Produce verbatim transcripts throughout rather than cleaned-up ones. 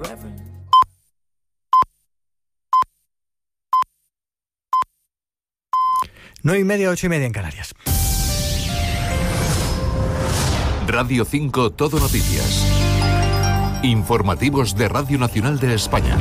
forever. Nueve y media, ocho y media en Canarias. Radio cinco Todo Noticias. Informativos de Radio Nacional de España.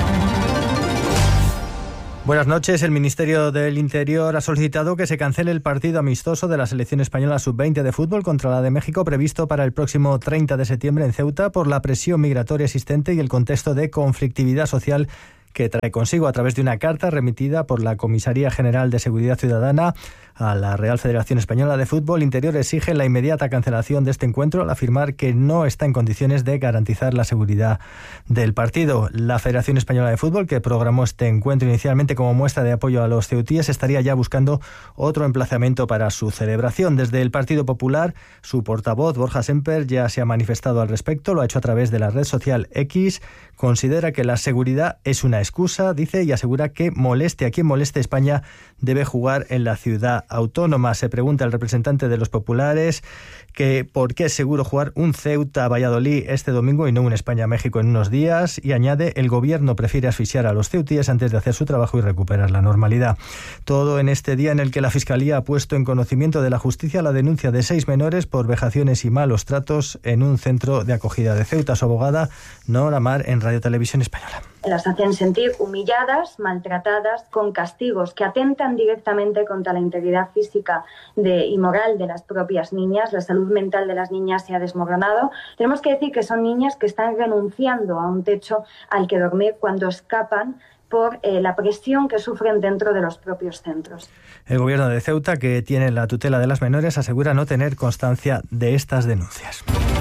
Buenas noches. El Ministerio del Interior ha solicitado que se cancele el partido amistoso de la selección española sub veinte de fútbol contra la de México previsto para el próximo treinta de septiembre en Ceuta por la presión migratoria existente y el contexto de conflictividad social que trae consigo a través de una carta remitida por la Comisaría General de Seguridad Ciudadana a la Real Federación Española de Fútbol. Interior exige la inmediata cancelación de este encuentro al afirmar que no está en condiciones de garantizar la seguridad del partido. La Federación Española de Fútbol, que programó este encuentro inicialmente como muestra de apoyo a los ceutíes, estaría ya buscando otro emplazamiento para su celebración. Desde el Partido Popular, su portavoz, Borja Semper, ya se ha manifestado al respecto. Lo ha hecho a través de la red social X. Considera que la seguridad es una excusa, dice, y asegura que moleste a quien moleste, España debe jugar en la ciudad autónoma. Se pregunta el representante de los populares que por qué es seguro jugar un Ceuta-Valladolid este domingo y no un España-México en unos días, y añade: el gobierno prefiere asfixiar a los ceutíes antes de hacer su trabajo y recuperar la normalidad. Todo en este día en el que la Fiscalía ha puesto en conocimiento de la justicia la denuncia de seis menores por vejaciones y malos tratos en un centro de acogida de Ceuta. Su abogada, Nora Mar, en Radio Televisión Española. Las hacen sentir humilladas, maltratadas, con castigos que atentan directamente contra la integridad física de, y moral de las propias niñas. La salud mental de las niñas se ha desmoronado. Tenemos que decir que son niñas que están renunciando a un techo al que dormir cuando escapan por eh, la presión que sufren dentro de los propios centros. El gobierno de Ceuta, que tiene la tutela de las menores, asegura no tener constancia de estas denuncias.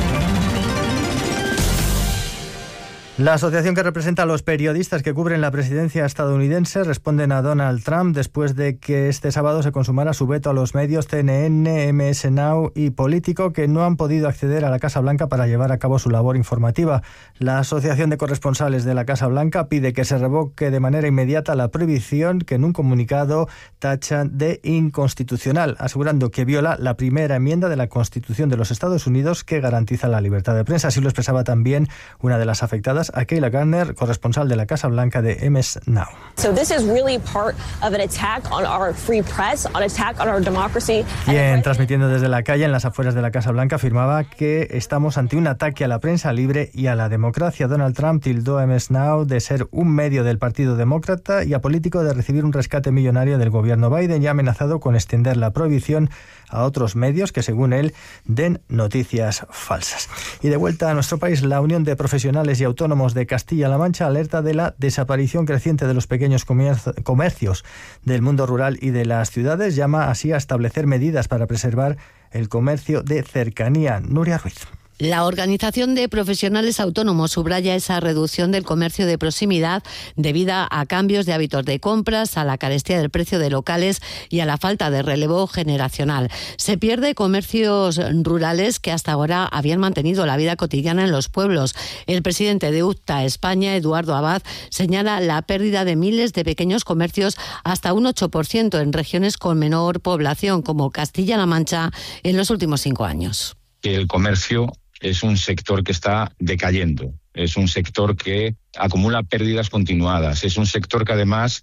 La asociación que representa a los periodistas que cubren la presidencia estadounidense responden a Donald Trump después de que este sábado se consumara su veto a los medios C N N, M S Now y Político, que no han podido acceder a la Casa Blanca para llevar a cabo su labor informativa. La Asociación de Corresponsales de la Casa Blanca pide que se revoque de manera inmediata la prohibición que en un comunicado tachan de inconstitucional, asegurando que viola la primera enmienda de la Constitución de los Estados Unidos que garantiza la libertad de prensa. Así lo expresaba también una de las afectadas, a Kayla Garner, corresponsal de la Casa Blanca de M S Now. So this is really part of an attack on our free press, an attack on our democracy. Bien, transmitiendo desde la calle en las afueras de la Casa Blanca, afirmaba que estamos ante un ataque a la prensa libre y a la democracia. Donald Trump tildó a M S Now de ser un medio del Partido Demócrata y a Político de recibir un rescate millonario del gobierno Biden, y ha amenazado con extender la prohibición a otros medios que, según él, den noticias falsas. Y de vuelta a nuestro país, la Unión de Profesionales y Autónomos de Castilla-La Mancha alerta de la desaparición creciente de los pequeños comercios del mundo rural y de las ciudades. Llama así a establecer medidas para preservar el comercio de cercanía. Nuria Ruiz. La Organización de Profesionales Autónomos subraya esa reducción del comercio de proximidad debida a cambios de hábitos de compras, a la carestía del precio de locales y a la falta de relevo generacional. Se pierde comercios rurales que hasta ahora habían mantenido la vida cotidiana en los pueblos. El presidente de U T A España, Eduardo Abad, señala la pérdida de miles de pequeños comercios, hasta un ocho por ciento en regiones con menor población como Castilla-La Mancha en los últimos cinco años. El comercio es un sector que está decayendo, es un sector que acumula pérdidas continuadas, es un sector que además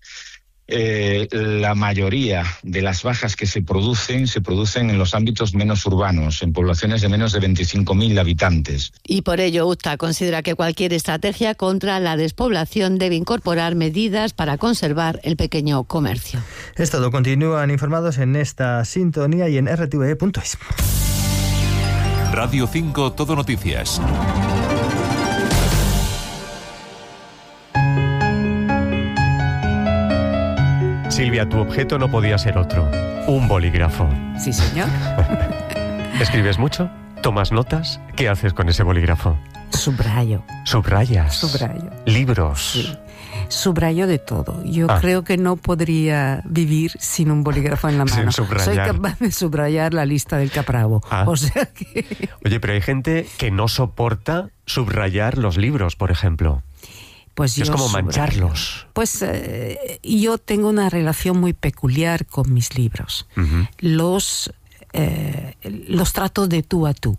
eh, la mayoría de las bajas que se producen, se producen en los ámbitos menos urbanos, en poblaciones de menos de veinticinco mil habitantes. Y por ello U T A considera que cualquier estrategia contra la despoblación debe incorporar medidas para conservar el pequeño comercio. Es todo, continúan informados en esta sintonía y en r t v punto es. Radio cinco Todo Noticias. Silvia, tu objeto no podía ser otro. Un bolígrafo. Sí, señor. ¿Escribes mucho? ¿Tomas notas? ¿Qué haces con ese bolígrafo? Subrayo. ¿Subrayas? Subrayo. ¿Libros? Sí. Subrayo de todo. Yo ah. creo que no podría vivir sin un bolígrafo en la mano. Sin subrayar. Soy capaz de subrayar la lista del Capravo. Ah. O sea que... Oye, pero hay gente que no soporta subrayar los libros, por ejemplo. Pues yo es como subrayo. mancharlos. Pues eh, yo tengo una relación muy peculiar con mis libros. Uh-huh. Los, eh, los trato de tú a tú.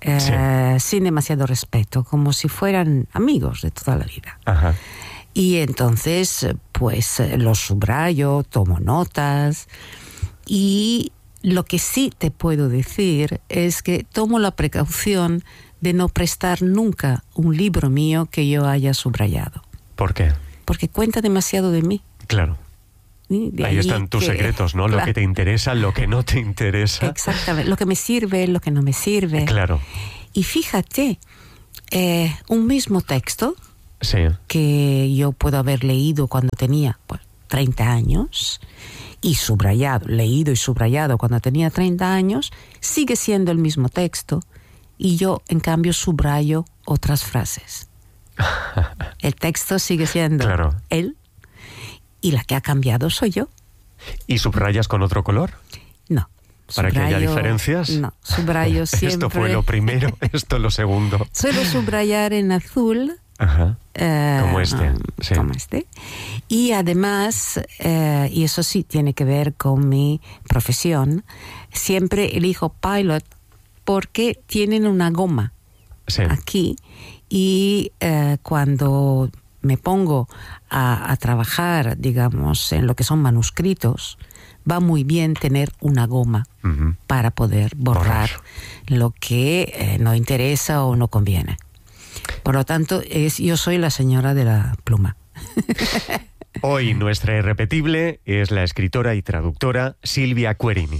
eh, Sí. sin demasiado respeto, como si fueran amigos de toda la vida. Ajá. Y entonces, pues eh, los subrayo, tomo notas, y lo que sí te puedo decir es que tomo la precaución de no prestar nunca un libro mío que yo haya subrayado, ¿Por qué? porque cuenta demasiado de mí. Claro. ¿Sí? De Ahí ahí están tus que- secretos, ¿no? Lo Claro. que te interesa, lo que no te interesa. Exactamente, lo que me sirve, lo que no me sirve. Claro. Y fíjate, eh, un mismo texto Sí. que yo puedo haber leído cuando tenía pues, treinta años y subrayado, leído y subrayado cuando tenía treinta años, sigue siendo el mismo texto y yo en cambio subrayo otras frases. El texto sigue siendo Claro. él y la que ha cambiado soy yo. ¿Y subrayas con otro color? No. ¿Para que haya Subrayo- diferencias? No, subrayo siempre. Esto fue lo primero, esto lo segundo. Suelo subrayar en azul. Ajá. Eh, Como este, sí. Como este. Y además, eh, y eso sí tiene que ver con mi profesión, siempre elijo Pilot porque tienen una goma Sí. aquí y eh, cuando me pongo a, a trabajar, digamos, en lo que son manuscritos, va muy bien tener una goma Ujú. para poder borrar lo que eh, no interesa o no conviene. Por lo tanto, es, yo soy la señora de la pluma. Hoy nuestra irrepetible es la escritora y traductora Silvia Querini.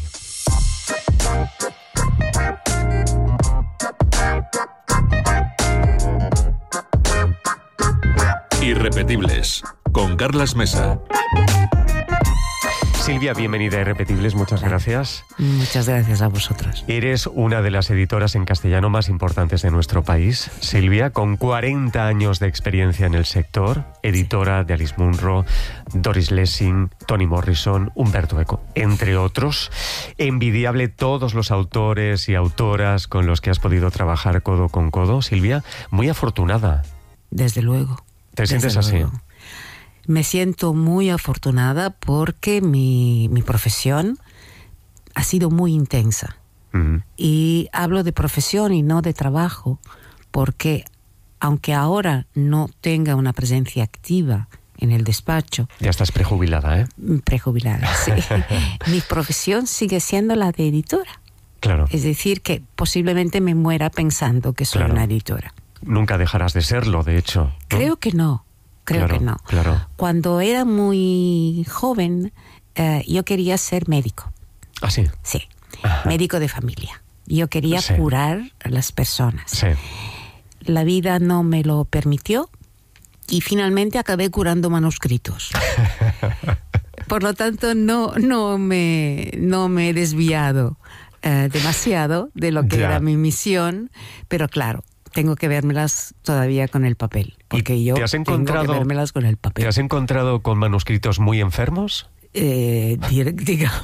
Irrepetibles, con Carlas Mesa. Silvia, bienvenida a Irrepetibles, muchas gracias. Muchas gracias a vosotros. Eres una de las editoras en castellano más importantes de nuestro país, Silvia, con cuarenta años de experiencia en el sector, editora de Alice Munro, Doris Lessing, Toni Morrison, Umberto Eco, entre otros. Envidiable todos los autores y autoras con los que has podido trabajar codo con codo. Silvia, muy afortunada. Desde luego. ¿Te Desde sientes así? luego. Me siento muy afortunada porque mi, mi profesión ha sido muy intensa. Mm. Y hablo de profesión y no de trabajo, porque aunque ahora no tenga una presencia activa en el despacho, Ya estás prejubilada, ¿eh? prejubilada, sí, mi profesión sigue siendo la de editora. Claro. Es decir, que posiblemente me muera pensando que soy Claro. una editora. Nunca dejarás de serlo, de hecho, ¿no? Creo que no, creo Claro, que no. claro. Cuando era muy joven, eh, yo quería ser médico. Ah, sí. Sí, Ajá. médico de familia. Yo quería Sí. curar a las personas. Sí. La vida no me lo permitió y finalmente acabé curando manuscritos. Por lo tanto, no, no, me, no me he desviado eh, demasiado de lo que Ya. era mi misión, pero claro, tengo que vérmelas todavía con el papel, porque yo te has tengo encontrado- que vérmelas con el papel. ¿Te has encontrado con manuscritos muy enfermos? Eh, dir- digamos,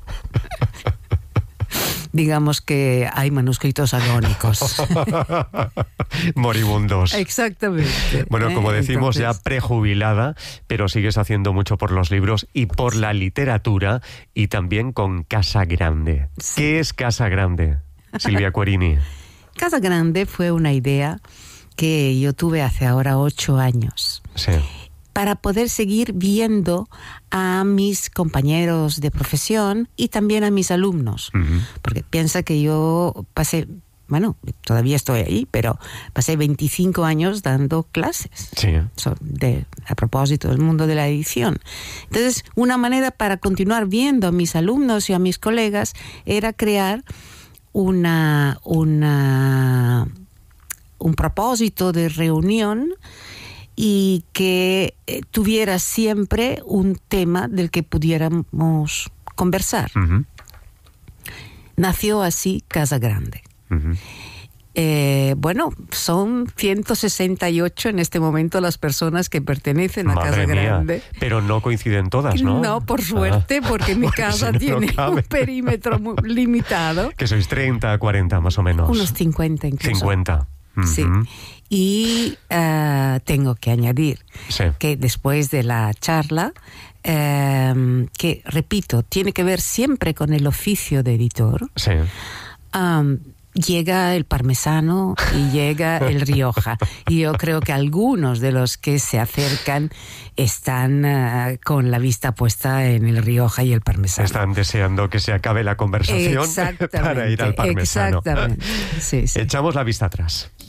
digamos que hay manuscritos agónicos. Moribundos. Exactamente. Bueno, como ¿eh? decimos, Entonces, ya prejubilada, pero sigues haciendo mucho por los libros y por la literatura y también con Casa Grande. Sí. ¿Qué es Casa Grande, Silvia Querini? Casa Grande fue una idea que yo tuve hace ahora ocho años Sí. para poder seguir viendo a mis compañeros de profesión y también a mis alumnos. Ujú. Porque piensa que yo pasé, bueno, todavía estoy ahí, pero pasé veinticinco años dando clases. Sí. So- de, a propósito del mundo de la edición. Entonces, una manera para continuar viendo a mis alumnos y a mis colegas era crear una, una, un propósito de reunión y que eh, tuviera siempre un tema del que pudiéramos conversar. Ujú. Nació así Casa Grande. Ujú. Eh, bueno, son ciento sesenta y ocho en este momento las personas que pertenecen a Madre Casa mía. Grande. Pero no coinciden todas, ¿no? No, por suerte, Ah. porque mi Porque casa si no, no tiene cabe. un perímetro muy limitado. Que sois treinta, cuarenta más o menos. Unos cincuenta incluso. cincuenta. Sí. Ujú. Y eh, tengo que añadir Sí. que después de la charla, eh, que repito, tiene que ver siempre con el oficio de editor, Sí. um, llega el parmesano y llega el Rioja. Y yo creo que algunos de los que se acercan están uh, con la vista puesta en el Rioja y el parmesano. Están deseando que se acabe la conversación para ir al parmesano. Exactamente. Sí, sí. Echamos la vista atrás.